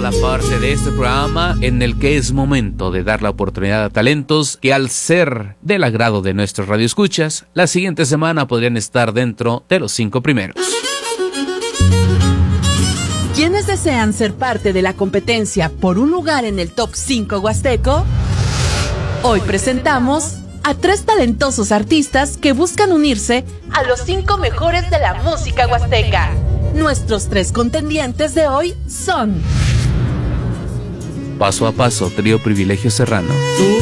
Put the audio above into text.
la parte de este programa en el que es momento de dar la oportunidad a talentos que, al ser del agrado de nuestros radioescuchas, la siguiente semana podrían estar dentro de los 5 primeros. ¿Quiénes desean ser parte de la competencia por un lugar en el Top 5 Huasteco? Hoy presentamos a 3 talentosos artistas que buscan unirse a los 5 mejores de la música huasteca. Nuestros 3 contendientes de hoy son... Paso a Paso, trío Privilegio Serrano.